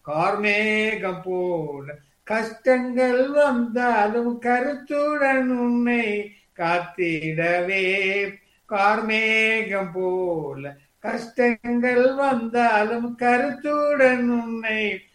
கார்மேகம் போல கஷ்டங்கள் வந்தாலும் கருத்துடன் உன்னை காத்திடவே. கார்மேகம் போல கஷ்டங்கள் வந்தாலும் கருத்துடன் உன்னை